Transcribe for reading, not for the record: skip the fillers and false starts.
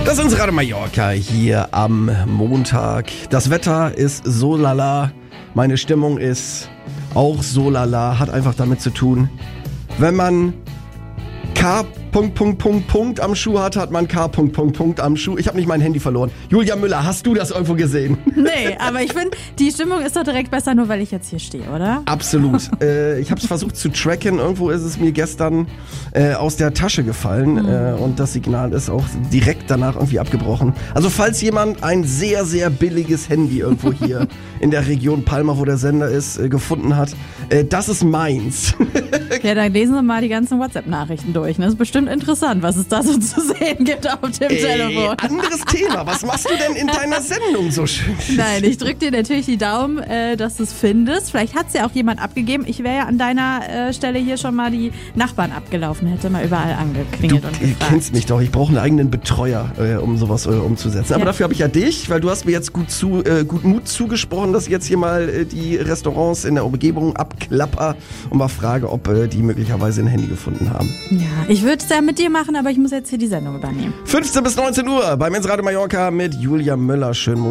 Das ist Radio Mallorca hier am Montag. Das Wetter ist so lala, meine Stimmung ist auch so lala, hat einfach damit zu tun, wenn man K... am Schuh hat man K... am Schuh. Ich habe nicht mein Handy verloren. Julia Müller, hast du das irgendwo gesehen? Nee, aber ich finde, die Stimmung ist doch direkt besser, nur weil ich jetzt hier stehe, oder? Absolut. Ich habe es versucht zu tracken. Irgendwo ist es mir gestern aus der Tasche gefallen und das Signal ist auch direkt danach irgendwie abgebrochen. Also falls jemand ein sehr, sehr billiges Handy irgendwo hier in der Region Palma, wo der Sender ist, gefunden hat, das ist meins. Ja, dann lesen wir mal die ganzen WhatsApp-Nachrichten durch. Das ist bestimmt interessant, was es da so zu sehen gibt auf dem Telefon. Anderes Thema. Was machst du denn in deiner Sendung so schön? Nein, ich drücke dir natürlich die Daumen, dass du es findest. Vielleicht hat es ja auch jemand abgegeben. Ich wäre ja an deiner Stelle hier schon mal die Nachbarn abgelaufen, hätte mal überall angeklingelt und gefragt. Du kennst mich doch. Ich brauche einen eigenen Betreuer, um sowas umzusetzen. Aber dafür habe ich ja dich, weil du hast mir jetzt gut Mut zugesprochen, dass ich jetzt hier mal die Restaurants in der Umgebung abklapper und mal frage, ob die möglicherweise ein Handy gefunden haben. Ja, ich würde es ja mit dir machen, aber ich muss jetzt hier die Sendung übernehmen. 15 bis 19 Uhr beim Radio Mallorca mit Julia Müller. Schönen Montag.